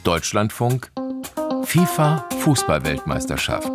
Deutschlandfunk FIFA Fußball-Weltmeisterschaft.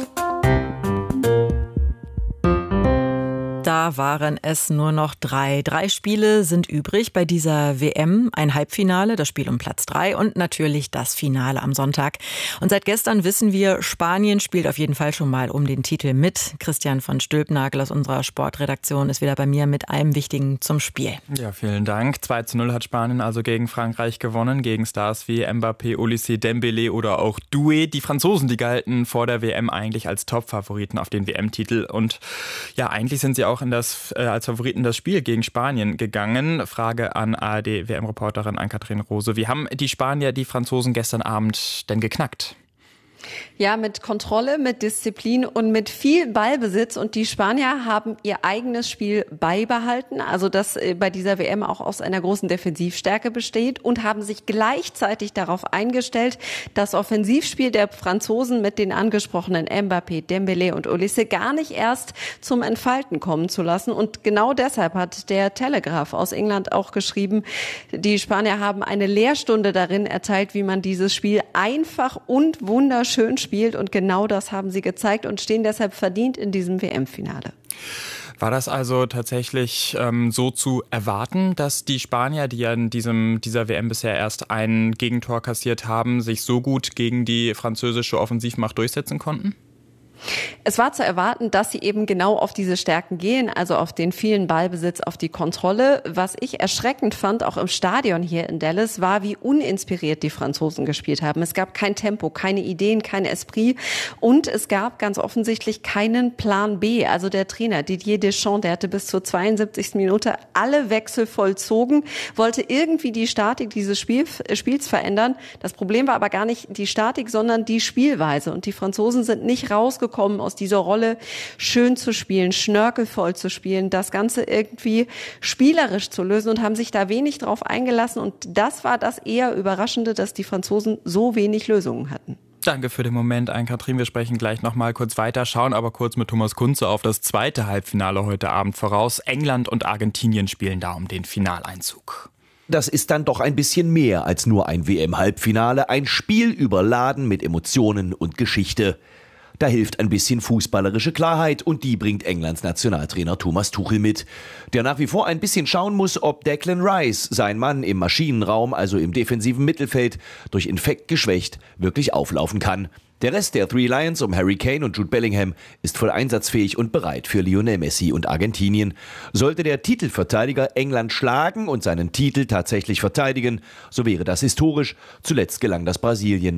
Da waren es nur noch drei. 3 Spiele sind übrig bei dieser WM. Ein Halbfinale, das Spiel um Platz 3 und natürlich das Finale am Sonntag. Und seit gestern wissen wir, Spanien spielt auf jeden Fall schon mal um den Titel mit. Christian von Stülpnagel aus unserer Sportredaktion ist wieder bei mir mit allem Wichtigen zum Spiel. Ja, vielen Dank. 2:0 hat Spanien also gegen Frankreich gewonnen, gegen Stars wie Mbappé, Olise, Dembélé oder auch Doué. Die Franzosen, die galten vor der WM eigentlich als Top-Favoriten auf den WM-Titel. Und ja, eigentlich sind sie auch als Favoriten das Spiel gegen Spanien gegangen. Frage an ARD-WM-Reporterin Ann-Kathrin Rose. Wie haben die Spanier die Franzosen gestern Abend denn geknackt? Ja, mit Kontrolle, mit Disziplin und mit viel Ballbesitz. Und die Spanier haben ihr eigenes Spiel beibehalten, also das bei dieser WM auch aus einer großen Defensivstärke besteht, und haben sich gleichzeitig darauf eingestellt, das Offensivspiel der Franzosen mit den angesprochenen Mbappé, Dembélé und Olise gar nicht erst zum Entfalten kommen zu lassen. Und genau deshalb hat der Telegraph aus England auch geschrieben, die Spanier haben eine Lehrstunde darin erteilt, wie man dieses Spiel einfach und wunderschön spielt, und genau das haben sie gezeigt und stehen deshalb verdient in diesem WM-Finale. War das also tatsächlich so zu erwarten, dass die Spanier, die ja in dieser WM bisher erst ein Gegentor kassiert haben, sich so gut gegen die französische Offensivmacht durchsetzen konnten? Es war zu erwarten, dass sie eben genau auf diese Stärken gehen, also auf den vielen Ballbesitz, auf die Kontrolle. Was ich erschreckend fand, auch im Stadion hier in Dallas, war, wie uninspiriert die Franzosen gespielt haben. Es gab kein Tempo, keine Ideen, kein Esprit, und es gab ganz offensichtlich keinen Plan B. Also der Trainer Didier Deschamps, der hatte bis zur 72. Minute alle Wechsel vollzogen, wollte irgendwie die Statik dieses Spiels verändern. Das Problem war aber gar nicht die Statik, sondern die Spielweise. Und die Franzosen sind nicht rausgekommen aus dieser Rolle, schön zu spielen, schnörkelvoll zu spielen, das Ganze irgendwie spielerisch zu lösen, und haben sich da wenig drauf eingelassen. Und das war das eher Überraschende, dass die Franzosen so wenig Lösungen hatten. Danke für den Moment, Ann-Kathrin. Wir sprechen gleich noch mal kurz weiter, schauen aber kurz mit Thomas Kunze auf das zweite Halbfinale heute Abend voraus. England und Argentinien spielen da um den Finaleinzug. Das ist dann doch ein bisschen mehr als nur ein WM-Halbfinale, ein Spiel überladen mit Emotionen und Geschichte. Da hilft ein bisschen fußballerische Klarheit, und die bringt Englands Nationaltrainer Thomas Tuchel mit, der nach wie vor ein bisschen schauen muss, ob Declan Rice, sein Mann im Maschinenraum, also im defensiven Mittelfeld, durch Infekt geschwächt, wirklich auflaufen kann. Der Rest der Three Lions um Harry Kane und Jude Bellingham ist voll einsatzfähig und bereit für Lionel Messi und Argentinien. Sollte der Titelverteidiger England schlagen und seinen Titel tatsächlich verteidigen, so wäre das historisch. Zuletzt gelang das Brasilien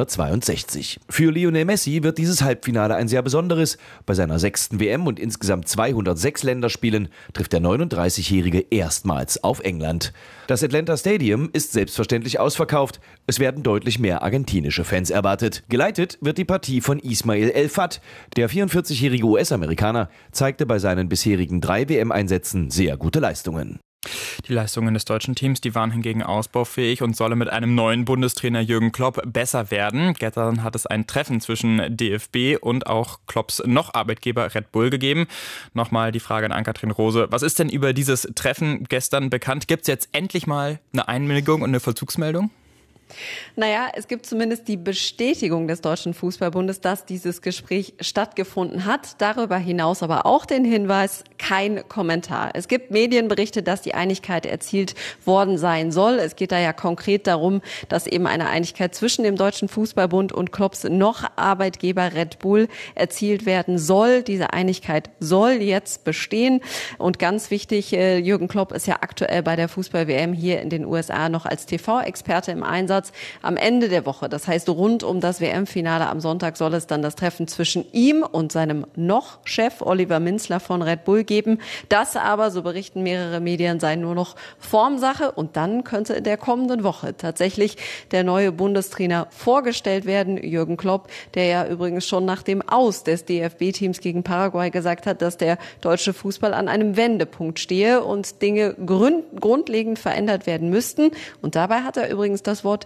1962. Für Lionel Messi wird dieses Halbfinale ein sehr besonderes. Bei seiner 6. WM und insgesamt 206 Länderspielen trifft der 39-Jährige erstmals auf England. Das Atlanta Stadium ist selbstverständlich ausverkauft. Es werden deutlich mehr argentinische Fans erwartet. Geleitet wird die Partie von Ismail El Fat. Der 44-jährige US-Amerikaner zeigte bei seinen bisherigen 3 WM-Einsätzen sehr gute Leistungen. Die Leistungen des deutschen Teams, die waren hingegen ausbaufähig und solle mit einem neuen Bundestrainer Jürgen Klopp besser werden. Gestern hat es ein Treffen zwischen DFB und auch Klopps noch Arbeitgeber Red Bull gegeben. Nochmal die Frage an Ann-Kathrin Rose. Was ist denn über dieses Treffen gestern bekannt? Gibt es jetzt endlich mal eine Einwilligung und eine Vollzugsmeldung? Naja, es gibt zumindest die Bestätigung des Deutschen Fußballbundes, dass dieses Gespräch stattgefunden hat. Darüber hinaus aber auch den Hinweis, kein Kommentar. Es gibt Medienberichte, dass die Einigkeit erzielt worden sein soll. Es geht da ja konkret darum, dass eben eine Einigkeit zwischen dem Deutschen Fußballbund und Klopps noch Arbeitgeber Red Bull erzielt werden soll. Diese Einigkeit soll jetzt bestehen. Und ganz wichtig, Jürgen Klopp ist ja aktuell bei der Fußball-WM hier in den USA noch als TV-Experte im Einsatz. Am Ende der Woche, das heißt rund um das WM-Finale am Sonntag, soll es dann das Treffen zwischen ihm und seinem noch Chef Oliver Minzler von Red Bull geben. Das aber, so berichten mehrere Medien, sei nur noch Formsache, und dann könnte in der kommenden Woche tatsächlich der neue Bundestrainer vorgestellt werden, Jürgen Klopp, der ja übrigens schon nach dem Aus des DFB-Teams gegen Paraguay gesagt hat, dass der deutsche Fußball an einem Wendepunkt stehe und Dinge grundlegend verändert werden müssten. Und dabei hat er übrigens das Wort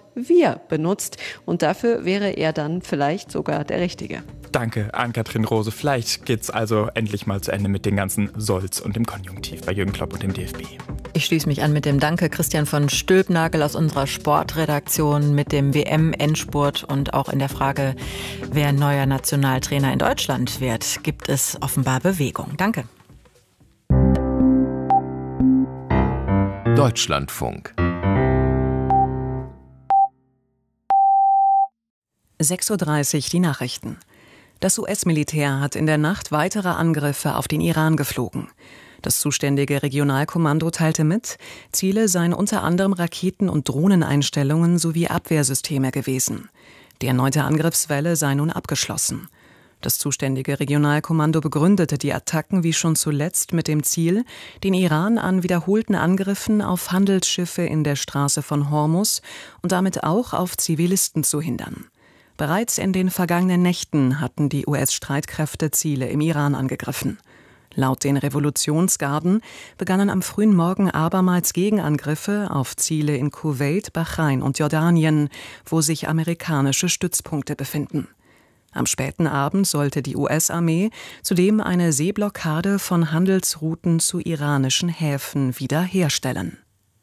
wir benutzt. Und dafür wäre er dann vielleicht sogar der Richtige. Danke, Ann-Kathrin Rose. Vielleicht geht's also endlich mal zu Ende mit den ganzen Solls und dem Konjunktiv bei Jürgen Klopp und dem DFB. Ich schließe mich an mit dem Danke Christian von Stülpnagel aus unserer Sportredaktion mit dem WM-Endspurt und auch in der Frage, wer neuer Nationaltrainer in Deutschland wird, gibt es offenbar Bewegung. Danke. Deutschlandfunk. 6:30 Uhr die Nachrichten. Das US-Militär hat in der Nacht weitere Angriffe auf den Iran geflogen. Das zuständige Regionalkommando teilte mit, Ziele seien unter anderem Raketen- und Drohneneinstellungen sowie Abwehrsysteme gewesen. Die erneute Angriffswelle sei nun abgeschlossen. Das zuständige Regionalkommando begründete die Attacken wie schon zuletzt mit dem Ziel, den Iran an wiederholten Angriffen auf Handelsschiffe in der Straße von Hormuz und damit auch auf Zivilisten zu hindern. Bereits in den vergangenen Nächten hatten die US-Streitkräfte Ziele im Iran angegriffen. Laut den Revolutionsgarden begannen am frühen Morgen abermals Gegenangriffe auf Ziele in Kuwait, Bahrain und Jordanien, wo sich amerikanische Stützpunkte befinden. Am späten Abend sollte die US-Armee zudem eine Seeblockade von Handelsrouten zu iranischen Häfen wiederherstellen.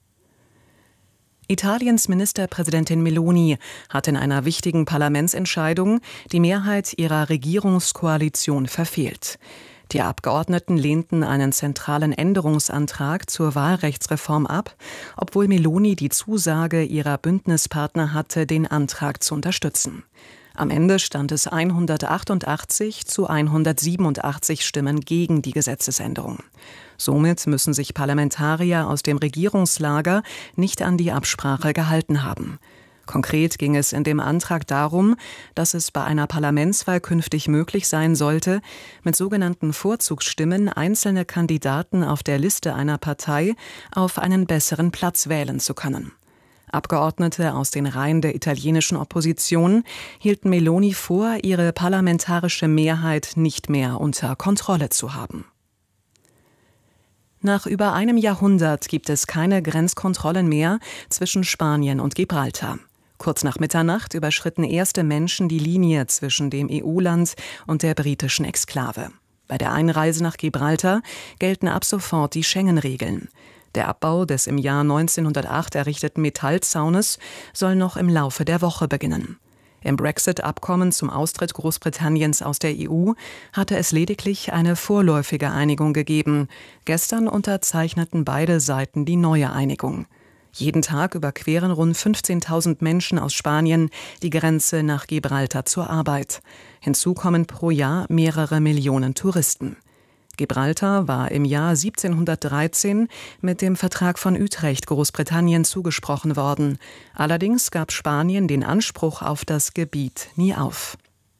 Italiens Ministerpräsidentin Meloni hat in einer wichtigen Parlamentsentscheidung die Mehrheit ihrer Regierungskoalition verfehlt. Die Abgeordneten lehnten einen zentralen Änderungsantrag zur Wahlrechtsreform ab, obwohl Meloni die Zusage ihrer Bündnispartner hatte, den Antrag zu unterstützen. Am Ende stand es 188 zu 187 Stimmen gegen die Gesetzesänderung. Somit müssen sich Parlamentarier aus dem Regierungslager nicht an die Absprache gehalten haben. Konkret ging es in dem Antrag darum, dass es bei einer Parlamentswahl künftig möglich sein sollte, mit sogenannten Vorzugsstimmen einzelne Kandidaten auf der Liste einer Partei auf einen besseren Platz wählen zu können. Abgeordnete aus den Reihen der italienischen Opposition hielten Meloni vor, ihre parlamentarische Mehrheit nicht mehr unter Kontrolle zu haben. Nach über einem Jahrhundert gibt es keine Grenzkontrollen mehr zwischen Spanien und Gibraltar. Kurz nach Mitternacht überschritten erste Menschen die Linie zwischen dem EU-Land und der britischen Exklave. Bei der Einreise nach Gibraltar gelten ab sofort die Schengen-Regeln. Der Abbau des im Jahr 1908 errichteten Metallzaunes soll noch im Laufe der Woche beginnen. Im Brexit-Abkommen zum Austritt Großbritanniens aus der EU hatte es lediglich eine vorläufige Einigung gegeben. Gestern unterzeichneten beide Seiten die neue Einigung. Jeden Tag überqueren rund 15.000 Menschen aus Spanien die Grenze nach Gibraltar zur Arbeit. Hinzu kommen pro Jahr mehrere Millionen Touristen. Gibraltar war im Jahr 1713 mit dem Vertrag von Utrecht Großbritannien zugesprochen worden. Allerdings gab Spanien den Anspruch auf das Gebiet nie auf.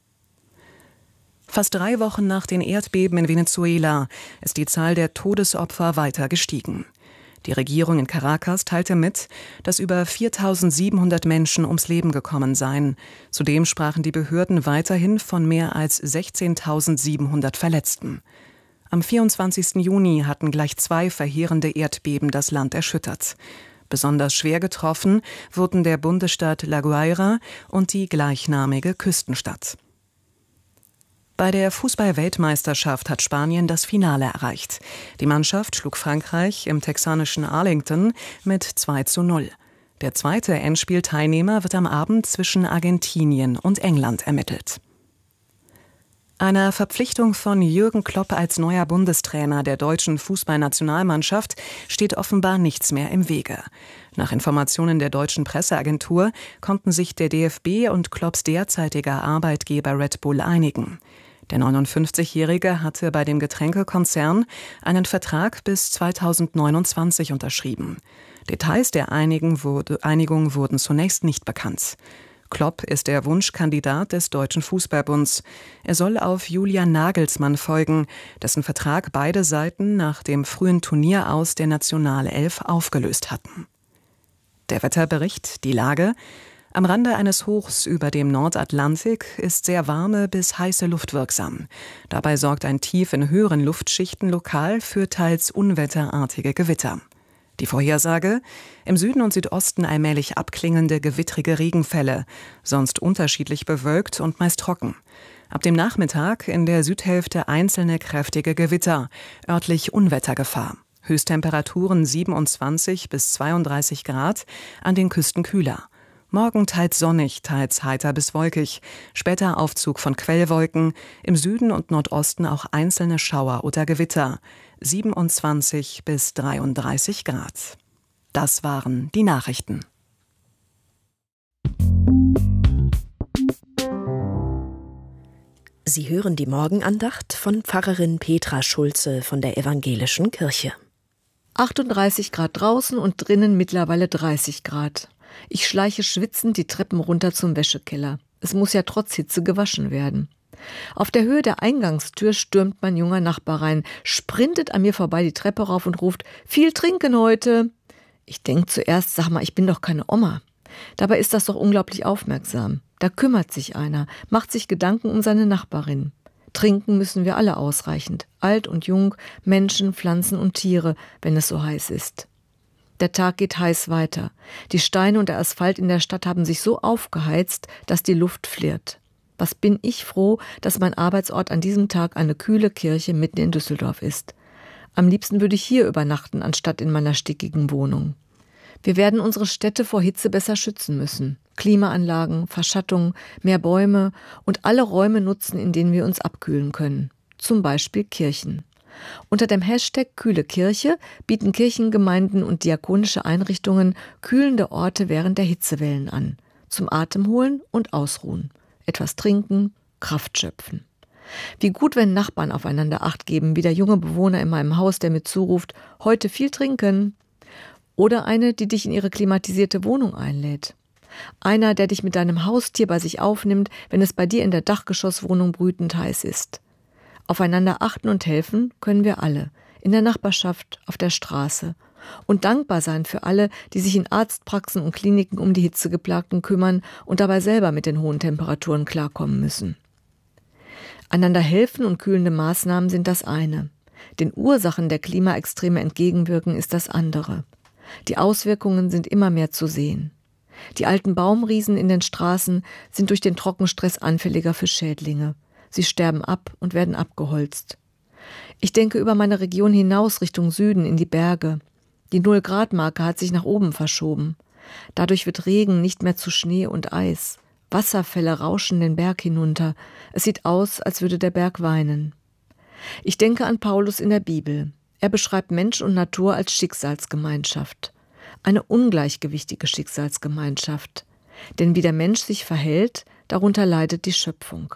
Fast 3 Wochen nach den Erdbeben in Venezuela ist die Zahl der Todesopfer weiter gestiegen. Die Regierung in Caracas teilte mit, dass über 4.700 Menschen ums Leben gekommen seien. Zudem sprachen die Behörden weiterhin von mehr als 16.700 Verletzten. Am 24. Juni hatten gleich 2 verheerende Erdbeben das Land erschüttert. Besonders schwer getroffen wurden der Bundesstaat La Guaira und die gleichnamige Küstenstadt. Bei der Fußball-Weltmeisterschaft hat Spanien das Finale erreicht. Die Mannschaft schlug Frankreich im texanischen Arlington mit 2:0. Der zweite Endspielteilnehmer wird am Abend zwischen Argentinien und England ermittelt. Einer Verpflichtung von Jürgen Klopp als neuer Bundestrainer der deutschen Fußballnationalmannschaft steht offenbar nichts mehr im Wege. Nach Informationen der deutschen Presseagentur konnten sich der DFB und Klopps derzeitiger Arbeitgeber Red Bull einigen. Der 59-Jährige hatte bei dem Getränkekonzern einen Vertrag bis 2029 unterschrieben. Details der Einigung wurden zunächst nicht bekannt. Klopp ist der Wunschkandidat des Deutschen Fußballbunds. Er soll auf Julian Nagelsmann folgen, dessen Vertrag beide Seiten nach dem frühen Turnieraus der Nationalelf aufgelöst hatten. Der Wetterbericht, die Lage: Am Rande eines Hochs über dem Nordatlantik ist sehr warme bis heiße Luft wirksam. Dabei sorgt ein Tief in höheren Luftschichten lokal für teils unwetterartige Gewitter. Die Vorhersage: im Süden und Südosten allmählich abklingende gewittrige Regenfälle, sonst unterschiedlich bewölkt und meist trocken. Ab dem Nachmittag in der Südhälfte einzelne kräftige Gewitter, örtlich Unwettergefahr. Höchsttemperaturen 27 bis 32 Grad, an den Küsten kühler. Morgen teils sonnig, teils heiter bis wolkig, später Aufzug von Quellwolken, im Süden und Nordosten auch einzelne Schauer oder Gewitter, 27 bis 33 Grad. Das waren die Nachrichten. Sie hören die Morgenandacht von Pfarrerin Petra Schulze von der Evangelischen Kirche. 38 Grad draußen und drinnen mittlerweile 30 Grad. Ich schleiche schwitzend die Treppen runter zum Wäschekeller. Es muss ja trotz Hitze gewaschen werden. Auf der Höhe der Eingangstür stürmt mein junger Nachbar rein, sprintet an mir vorbei die Treppe rauf und ruft: Viel trinken heute! Ich denke zuerst, sag mal, ich bin doch keine Oma. Dabei ist das doch unglaublich aufmerksam. Da kümmert sich einer, macht sich Gedanken um seine Nachbarin. Trinken müssen wir alle ausreichend, alt und jung, Menschen, Pflanzen und Tiere, wenn es so heiß ist. Der Tag geht heiß weiter. Die Steine und der Asphalt in der Stadt haben sich so aufgeheizt, dass die Luft flirrt. Was bin ich froh, dass mein Arbeitsort an diesem Tag eine kühle Kirche mitten in Düsseldorf ist. Am liebsten würde ich hier übernachten, anstatt in meiner stickigen Wohnung. Wir werden unsere Städte vor Hitze besser schützen müssen. Klimaanlagen, Verschattung, mehr Bäume und alle Räume nutzen, in denen wir uns abkühlen können. Zum Beispiel Kirchen. Unter dem Hashtag Kühle Kirche bieten Kirchengemeinden und diakonische Einrichtungen kühlende Orte während der Hitzewellen an. Zum Atemholen und Ausruhen. Etwas trinken, Kraft schöpfen. Wie gut, wenn Nachbarn aufeinander Acht geben, wie der junge Bewohner in meinem Haus, der mir zuruft: Heute viel trinken. Oder eine, die dich in ihre klimatisierte Wohnung einlädt. Einer, der dich mit deinem Haustier bei sich aufnimmt, wenn es bei dir in der Dachgeschosswohnung brütend heiß ist. Aufeinander achten und helfen können wir alle, in der Nachbarschaft, auf der Straße. Und dankbar sein für alle, die sich in Arztpraxen und Kliniken um die Hitzegeplagten kümmern und dabei selber mit den hohen Temperaturen klarkommen müssen. Einander helfen und kühlende Maßnahmen sind das eine. Den Ursachen der Klimaextreme entgegenwirken ist das andere. Die Auswirkungen sind immer mehr zu sehen. Die alten Baumriesen in den Straßen sind durch den Trockenstress anfälliger für Schädlinge. Sie sterben ab und werden abgeholzt. Ich denke über meine Region hinaus Richtung Süden in die Berge. Die 0-Grad-Marke hat sich nach oben verschoben. Dadurch wird Regen nicht mehr zu Schnee und Eis. Wasserfälle rauschen den Berg hinunter. Es sieht aus, als würde der Berg weinen. Ich denke an Paulus in der Bibel. Er beschreibt Mensch und Natur als Schicksalsgemeinschaft. Eine ungleichgewichtige Schicksalsgemeinschaft. Denn wie der Mensch sich verhält, darunter leidet die Schöpfung.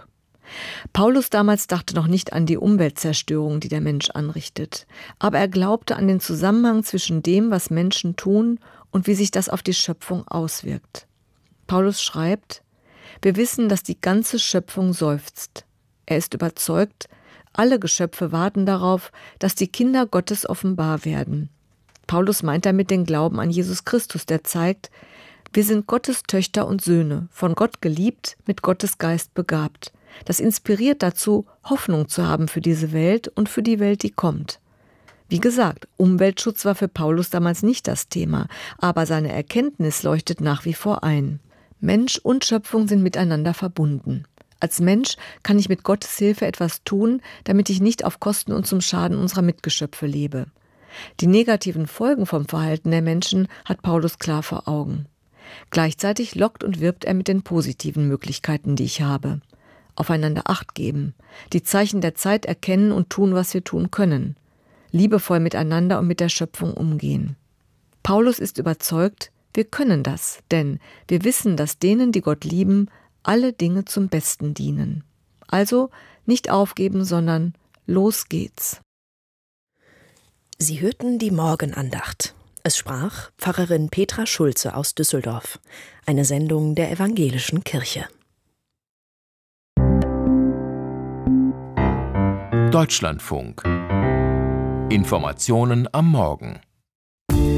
Paulus damals dachte noch nicht an die Umweltzerstörung, die der Mensch anrichtet. Aber er glaubte an den Zusammenhang zwischen dem, was Menschen tun und wie sich das auf die Schöpfung auswirkt. Paulus schreibt: Wir wissen, dass die ganze Schöpfung seufzt. Er ist überzeugt, alle Geschöpfe warten darauf, dass die Kinder Gottes offenbar werden. Paulus meint damit den Glauben an Jesus Christus, der zeigt, wir sind Gottes Töchter und Söhne, von Gott geliebt, mit Gottes Geist begabt. Das inspiriert dazu, Hoffnung zu haben für diese Welt und für die Welt, die kommt. Wie gesagt, Umweltschutz war für Paulus damals nicht das Thema, aber seine Erkenntnis leuchtet nach wie vor ein. Mensch und Schöpfung sind miteinander verbunden. Als Mensch kann ich mit Gottes Hilfe etwas tun, damit ich nicht auf Kosten und zum Schaden unserer Mitgeschöpfe lebe. Die negativen Folgen vom Verhalten der Menschen hat Paulus klar vor Augen. Gleichzeitig lockt und wirbt er mit den positiven Möglichkeiten, die ich habe. Aufeinander Acht geben, die Zeichen der Zeit erkennen und tun, was wir tun können. Liebevoll miteinander und mit der Schöpfung umgehen. Paulus ist überzeugt, wir können das, denn wir wissen, dass denen, die Gott lieben, alle Dinge zum Besten dienen. Also nicht aufgeben, sondern los geht's. Sie hörten die Morgenandacht. Es sprach Pfarrerin Petra Schulze aus Düsseldorf. Eine Sendung der Evangelischen Kirche. Deutschlandfunk. Informationen am Morgen.